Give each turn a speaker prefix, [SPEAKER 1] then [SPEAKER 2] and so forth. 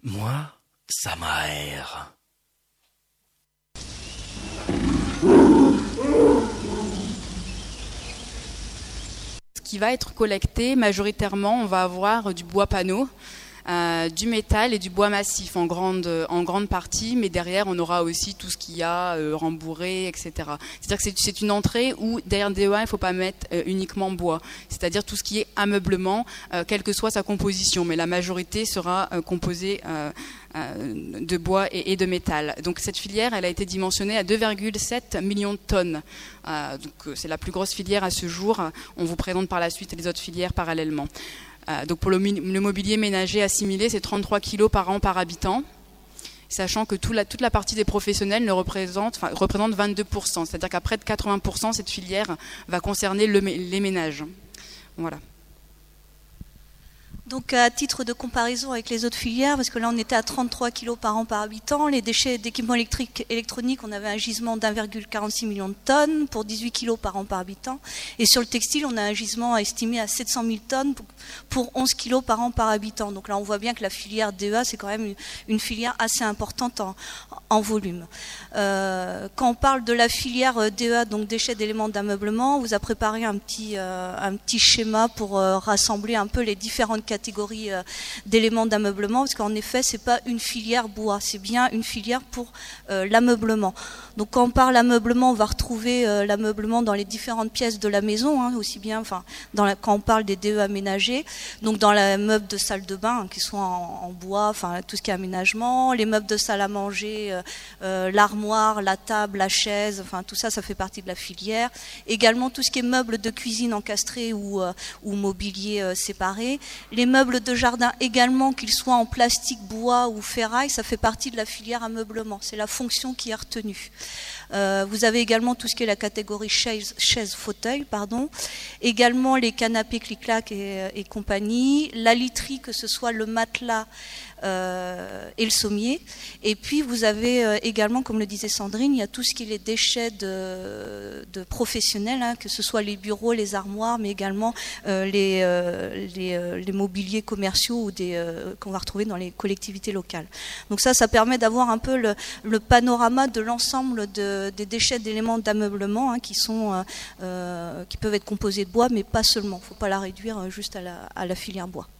[SPEAKER 1] Moi, ça m'aère.
[SPEAKER 2] Ce qui va être collecté, majoritairement, on va avoir du bois panneau, du métal et du bois massif en grande partie, mais derrière on aura aussi tout ce qu'il y a rembourré, etc. C'est-à-dire que c'est une entrée où derrière DEA il ne faut pas mettre uniquement bois, c'est-à-dire tout ce qui est ameublement, quelle que soit sa composition, mais la majorité sera composée de bois et de métal. Donc cette filière, elle a été dimensionnée à 2,7 millions de tonnes. Donc c'est la plus grosse filière à ce jour. On vous présente par la suite les autres filières parallèlement. Donc pour le mobilier ménager assimilé, c'est 33 kg par an par habitant, sachant que toute la partie des professionnels représente 22%, c'est-à-dire qu'à près de 80%, cette filière va concerner les ménages. Voilà.
[SPEAKER 3] Donc à titre de comparaison avec les autres filières, parce que là on était à 33 kg par an par habitant, les déchets d'équipements électroniques, on avait un gisement d'1,46 million de tonnes pour 18 kg par an par habitant. Et sur le textile, on a un gisement estimé à 700 000 tonnes pour 11 kg par an par habitant. Donc là on voit bien que la filière DEA, c'est quand même une filière assez importante en volume. Quand on parle de la filière DEA, donc déchets d'éléments d'ameublement, on vous a préparé un petit schéma pour rassembler un peu les différentes catégories d'éléments d'ameublement, parce qu'en effet, c'est pas une filière bois, c'est bien une filière pour l'ameublement. Donc quand on parle ameublement, on va retrouver l'ameublement dans les différentes pièces de la maison, aussi bien, quand on parle des DE aménagés, donc dans les meubles de salle de bain, qui sont en bois, tout ce qui est aménagement, les meubles de salle à manger, l'armoire, la table, la chaise, tout ça, ça fait partie de la filière. Également tout ce qui est meubles de cuisine encastrés ou mobilier séparé. Les meubles de jardin également, qu'ils soient en plastique, bois ou ferraille, ça fait partie de la filière ameublement. C'est la fonction qui est retenue. Vous avez également tout ce qui est la catégorie chaise-fauteuil, également les canapés clic-clac et compagnie, la literie, que ce soit le matelas et le sommier. Et puis vous avez également, comme le disait Sandrine, il y a tout ce qui est les déchets de professionnels, que ce soit les bureaux, les armoires, mais également les mobiliers commerciaux ou qu'on va retrouver dans les collectivités locales. Donc ça permet d'avoir un peu le panorama de l'ensemble des déchets d'éléments d'ameublement qui peuvent être composés de bois, mais pas seulement. Il ne faut pas la réduire juste à la filière bois.